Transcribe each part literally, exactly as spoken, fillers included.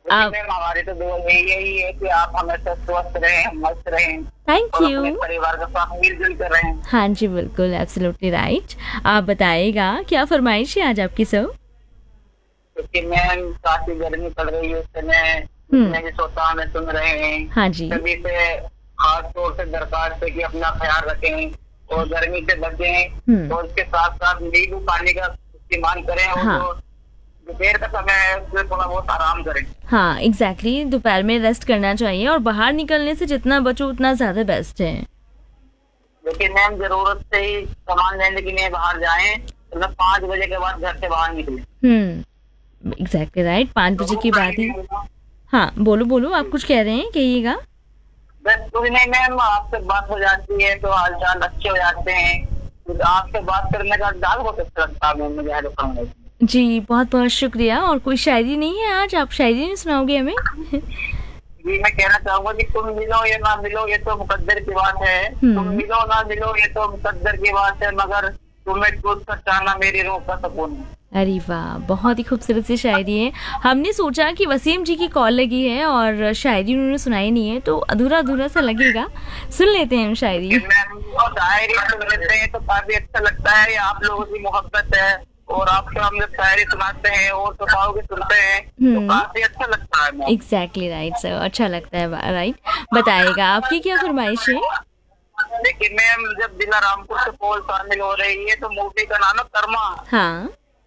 आप मैम हमारी तो दुआ यही यही है कि आप हमेशा स्वस्थ रहें, मस्त रहें थैंक और यू। अपने परिवार के साथ मिलजुल कर रहें। हाँ जी बिल्कुल, एब्सोल्युटली राइट। आप बताइएगा क्या फरमाइश है आज आपकी सर? क्योंकि मैम काफी गर्मी पड़ रही है इस समय, हम्म। जितने भी श्रोता हमें सुन रहे हैं हाँ जी। सभी से खास तौर से दरखास्त है कि अपना ख्याल रखें और गर्मी से बचें हम्म। और उसके साथ साथ नींबू पानी का इस्तेमाल करें और हाँ। जो दोपहर का समय है उसमें थोड़ा बहुत आराम करें। हाँ एग्जैक्टली, दोपहर में रेस्ट करना चाहिए और बाहर निकलने से जितना बचो उतना ज़्यादा बेस्ट है। लेकिन मैम जरूरत से ही सामान लेने के लिए बाहर जाएं तो मतलब पाँच बजे के बाद घर से बाहर निकले। हम्म, एग्जैक्टली राइट, पाँच बजे की बात ही। हाँ बोलो बोलो, आप कुछ कह रहे हैं, कहिएगा। बस कुछ नहीं मैम, आपसे बात हो जाती है तो हाल चाल अच्छे हो जाते हैं, तो आपसे बात करने का अंदाज बहुत अच्छा लगता है मैम मुझे। हेलो जी बहुत बहुत शुक्रिया। और कोई शायरी नहीं है आज? आप शायरी नहीं सुनाओगे हमें? जी, मैं कहना चाहूंगा कि तुम मिलो या ना मिलो ये तो मुकद्दर की बात है, तुम हम्म। मिलो ना मिलो ये तो मुकद्दर की बात है, मगर तुम्हें टूट कर चाहना मेरी रूह का सुकून है। अरे वाह, बहुत ही खूबसूरत सी शायरी है। हमने सोचा कि वसीम जी की कॉल लगी है और शायरी उन्होंने सुनाई नहीं है तो अधूरा अधूरा सा लगेगा, सुन लेते हैं हम शायरी। मैम शायरी सुन लेते हैं तो काफी अच्छा लगता है, ये आप लोगों की मोहब्बत है और आपको हम जब शायरी सुनाते हैं और श्रोताओं की सुनते हैं तो हम्म। काफी अच्छा लगता है मैम। एग्जैक्टली राइट सर, अच्छा लगता है राइट। बताइएगा आपकी क्या फरमाइश है? देखिए मैम, जब दिला रामपुर से पोल शामिल हो रही है तो मूवी का नाम है कर्मा, हाँ।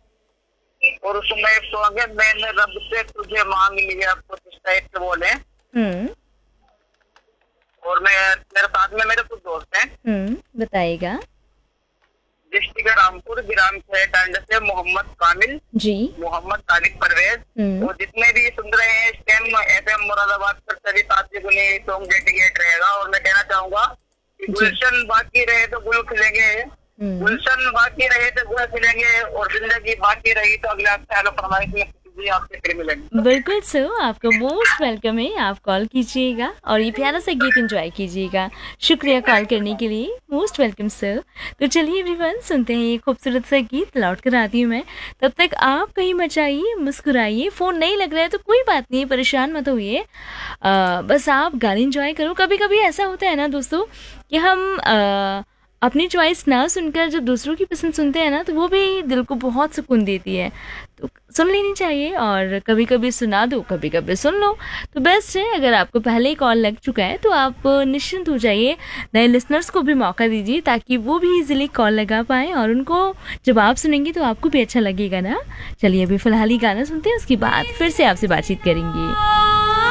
और उसमें एक सॉन्ग है मैंने रब से तुझे मांग लिया, कुछ इस टाइप से बोले। हम्म। और मैं मेरे साथ में मेरे कुछ दोस्त हैं। हम्म, बताइएगा। डिस्ट्रिक्ट रामपुर, ग्राम छह से मोहम्मद कामिल, जी। मोहम्मद तारिक परवेज हम्म। और जितने भी सुन रहे हैं इस टाइम एफ एम मुरादाबाद पर सभी साथी को नहीं सॉन्ग डेडिकेट रहेगा। और मैं कहना चाहूंगा कि जी। गुलशन बाकी रहे तो गुल खिलेंगे, हम्म। गुलशन बाकी रहे तो गुल खिलेंगे और जिंदगी बाकी रही तो अगले हफ्ते हेलो फरमाइश में जी आपसे फिर मिलेंगे। बिल्कुल सर, आपका मोस्ट वेलकम है, आप कॉल कीजिएगा और ये प्यारा सा गीत एंजॉय कीजिएगा। शुक्रिया कॉल करने के लिए, मोस्ट वेलकम सर। तो चलिए एवरीवन, सुनते हैं ये खूबसूरत सा गीत, लौट कर आती हूँ मैं। तब तक आप कहीं मत जाइए, मुस्कुराइए। फ़ोन नहीं लग रहा है तो कोई बात नहीं, परेशान मत होइए, बस आप गाने एंजॉय करो। कभी कभी ऐसा होता है ना दोस्तों कि हम आ, अपनी चॉइस ना सुनकर जब दूसरों की पसंद सुनते हैं ना तो वो भी दिल को बहुत सुकून देती है, तो सुन लेनी चाहिए। और कभी कभी सुना दो, कभी कभी सुन लो तो बेस्ट है। अगर आपको पहले ही कॉल लग चुका है तो आप निश्चिंत हो जाइए, नए लिसनर्स को भी मौका दीजिए ताकि वो भी इजीली कॉल लगा पाएँ और उनको जब आप सुनेंगे तो आपको भी अच्छा लगेगा ना। चलिए अभी फ़िलहाल ही गाना सुनते हैं, उसके बाद फिर से आपसे बातचीत करेंगे।